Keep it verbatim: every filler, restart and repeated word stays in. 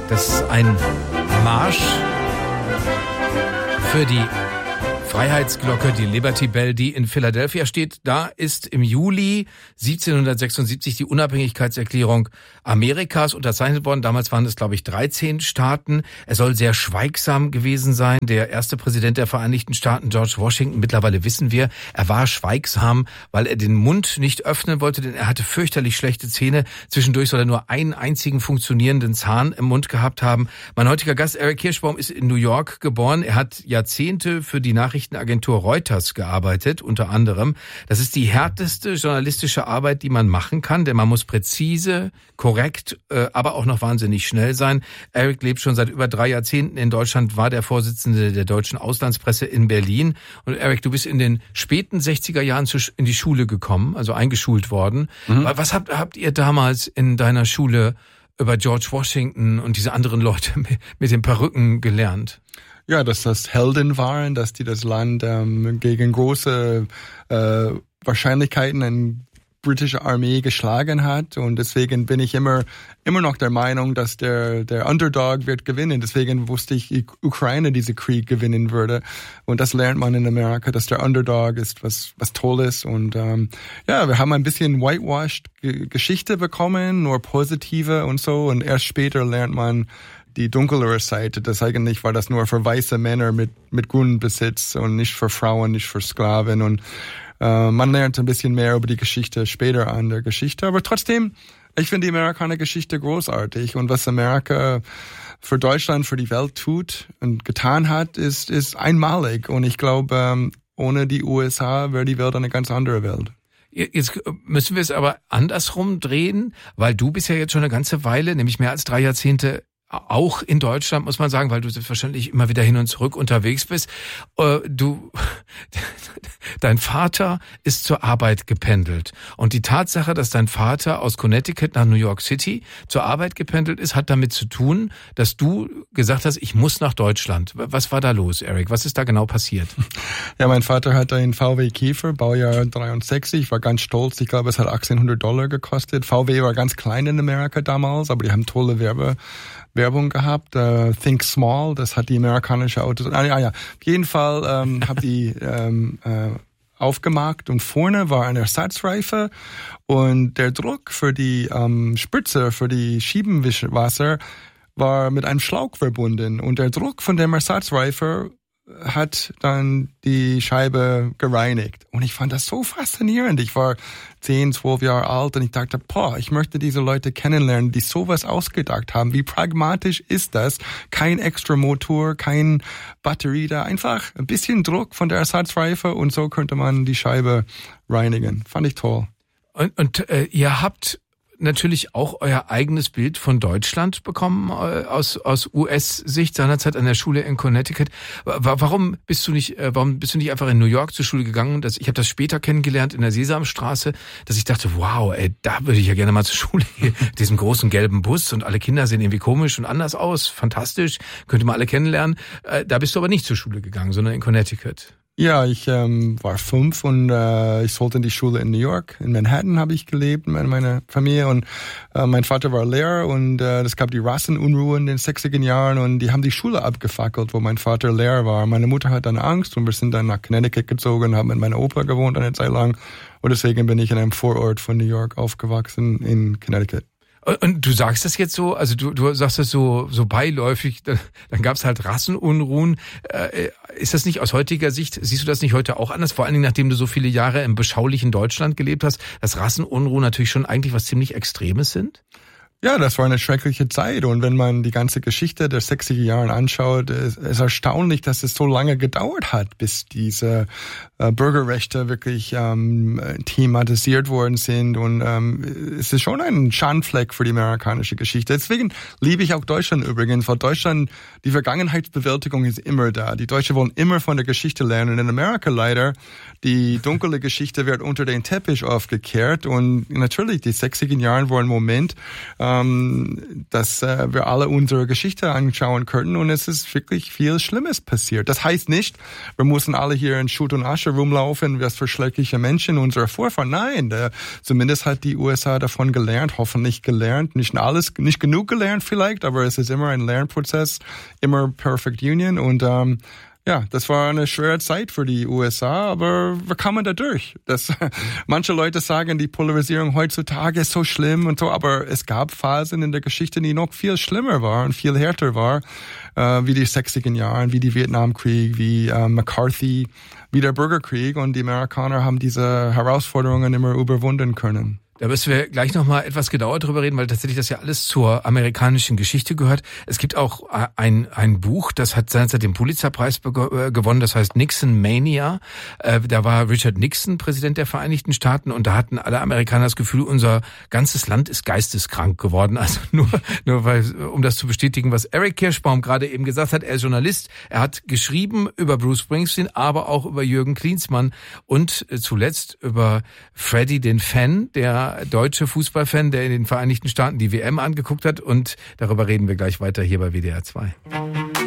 Das ist ein Marsch für die Freiheitsglocke, die Liberty Bell, die in Philadelphia steht. Da ist im Juli siebzehnhundertsechsundsiebzig die Unabhängigkeitserklärung Amerikas unterzeichnet worden. Damals waren es, glaube ich, dreizehn Staaten. Er soll sehr schweigsam gewesen sein. Der erste Präsident der Vereinigten Staaten, George Washington, mittlerweile wissen wir, er war schweigsam, weil er den Mund nicht öffnen wollte, denn er hatte fürchterlich schlechte Zähne. Zwischendurch soll er nur einen einzigen funktionierenden Zahn im Mund gehabt haben. Mein heutiger Gast, Eric Kirschbaum, ist in New York geboren. Er hat Jahrzehnte für die Nachrichten Nachrichtenagentur Reuters gearbeitet, unter anderem. Das ist die härteste journalistische Arbeit, die man machen kann, denn man muss präzise, korrekt, äh, aber auch noch wahnsinnig schnell sein. Eric lebt schon seit über drei Jahrzehnten in Deutschland, war der Vorsitzende der deutschen Auslandspresse in Berlin. Und Eric, du bist in den späten sechziger Jahren in die Schule gekommen, also eingeschult worden. Mhm. Was habt, habt ihr damals in deiner Schule über George Washington und diese anderen Leute mit den Perücken gelernt? Ja, dass das Helden waren, dass die das Land ähm, gegen große äh, Wahrscheinlichkeiten eine britische Armee geschlagen hat, und deswegen bin ich immer immer noch der Meinung, dass der der Underdog wird gewinnen. Deswegen wusste ich, die Ukraine diesen Krieg gewinnen würde, und das lernt man in Amerika, dass der Underdog ist was was Tolles. Und ähm, ja, wir haben ein bisschen whitewashed Geschichte bekommen, nur positive und so, und erst später lernt man die dunklere Seite. Das eigentlich war das nur für weiße Männer mit mit Grundbesitz und nicht für Frauen, nicht für Sklaven. Und äh, man lernt ein bisschen mehr über die Geschichte später an der Geschichte. Aber trotzdem, ich finde die Amerikaner-Geschichte großartig, und was Amerika für Deutschland, für die Welt tut und getan hat, ist ist einmalig. Und ich glaube, ähm, ohne die U S A wäre die Welt eine ganz andere Welt. Jetzt müssen wir es aber andersrum drehen, weil du bist ja jetzt schon eine ganze Weile, nämlich mehr als drei Jahrzehnte, auch in Deutschland, muss man sagen, weil du selbstverständlich immer wieder hin und zurück unterwegs bist. Du, dein Vater ist zur Arbeit gependelt. Und die Tatsache, dass dein Vater aus Connecticut nach New York City zur Arbeit gependelt ist, hat damit zu tun, dass du gesagt hast, ich muss nach Deutschland. Was war da los, Eric? Was ist da genau passiert? Ja, mein Vater hatte einen V W Käfer, Baujahr dreiundsechzig. Ich war ganz stolz. Ich glaube, es hat achtzehnhundert Dollar gekostet. V W war ganz klein in Amerika damals, aber die haben tolle Werbe Werbung gehabt, uh, Think Small, das hat die amerikanische Autos, ah ja, ja, auf jeden Fall ähm, habe die ähm, äh, aufgemacht, und vorne war ein Ersatzreife, und der Druck für die ähm, Spritze, für die Schiebenwasser war mit einem Schlauch verbunden, und der Druck von dem Ersatzreife hat dann die Scheibe gereinigt. Und ich fand das so faszinierend. Ich war zehn, zwölf Jahre alt, und ich dachte, boah, ich möchte diese Leute kennenlernen, die sowas ausgedacht haben. Wie pragmatisch ist das? Kein extra Motor, kein Batterie da. Einfach ein bisschen Druck von der Ersatzreife, und so könnte man die Scheibe reinigen. Fand ich toll. Und, und äh, ihr habt natürlich auch euer eigenes Bild von Deutschland bekommen, aus aus U S-Sicht, seinerzeit an der Schule in Connecticut. Warum bist du nicht warum bist du nicht einfach in New York zur Schule gegangen? Das, ich habe das später kennengelernt in der Sesamstraße, dass ich dachte, wow, ey, da würde ich ja gerne mal zur Schule gehen. Mit diesem großen gelben Bus, und alle Kinder sehen irgendwie komisch und anders aus. Fantastisch, könnte man alle kennenlernen. Da bist du aber nicht zur Schule gegangen, sondern in Connecticut. Ja, ich ähm, war fünf, und äh, ich sollte in die Schule in New York. In Manhattan habe ich gelebt mit meiner Familie, und äh, mein Vater war Lehrer, und äh, es gab die Rassenunruhen in den sechziger Jahren, und die haben die Schule abgefackelt, wo mein Vater Lehrer war. Meine Mutter hat dann Angst, und wir sind dann nach Connecticut gezogen, haben mit meiner Opa gewohnt eine Zeit lang, und deswegen bin ich in einem Vorort von New York aufgewachsen in Connecticut. Und du sagst das jetzt so, also du, du sagst das so so beiläufig, dann, dann gab es halt Rassenunruhen. Äh, ist das nicht aus heutiger Sicht, siehst du das nicht heute auch anders? Vor allen Dingen, nachdem du so viele Jahre im beschaulichen Deutschland gelebt hast, dass Rassenunruhen natürlich schon eigentlich was ziemlich Extremes sind? Ja, das war eine schreckliche Zeit, und wenn man die ganze Geschichte der sechziger Jahre anschaut, ist es erstaunlich, dass es so lange gedauert hat, bis diese äh, Bürgerrechte wirklich ähm, thematisiert worden sind, und ähm, es ist schon ein Schandfleck für die amerikanische Geschichte. Deswegen liebe ich auch Deutschland übrigens, weil Deutschland, die Vergangenheitsbewältigung ist immer da. Die Deutschen wollen immer von der Geschichte lernen, und in Amerika leider, die dunkle Geschichte wird unter den Teppich aufgekehrt, und natürlich, die sechziger Jahre waren ein Moment, ähm, dass äh, wir alle unsere Geschichte anschauen könnten und es ist wirklich viel Schlimmes passiert. Das heißt nicht, wir müssen alle hier in Schutt und Asche rumlaufen, was für schreckliche Menschen unsere Vorfahren. Nein, der, zumindest hat die U S A davon gelernt, hoffentlich gelernt, nicht alles, nicht genug gelernt vielleicht, aber es ist immer ein Lernprozess, immer Perfect Union und ähm, ja, das war eine schwere Zeit für die U S A, aber wir kamen da durch. Das, manche Leute sagen, die Polarisierung heutzutage ist so schlimm und so, aber es gab Phasen in der Geschichte, die noch viel schlimmer waren und viel härter war, äh, wie die sechziger Jahren, wie die Vietnamkrieg, wie äh, McCarthy, wie der Bürgerkrieg und die Amerikaner haben diese Herausforderungen immer überwunden können. Da müssen wir gleich nochmal etwas genauer drüber reden, weil tatsächlich das ja alles zur amerikanischen Geschichte gehört. Es gibt auch ein ein Buch, das hat seinerzeit den Pulitzerpreis gewonnen, das heißt Nixon Mania. Da war Richard Nixon Präsident der Vereinigten Staaten und da hatten alle Amerikaner das Gefühl, unser ganzes Land ist geisteskrank geworden. Also nur, nur weil, um das zu bestätigen, was Eric Kirschbaum gerade eben gesagt hat. Er ist Journalist, er hat geschrieben über Bruce Springsteen, aber auch über Jürgen Klinsmann und zuletzt über Freddie den Fan, der deutsche Fußballfan, der in den Vereinigten Staaten die W M angeguckt hat und darüber reden wir gleich weiter hier bei W D R zwei.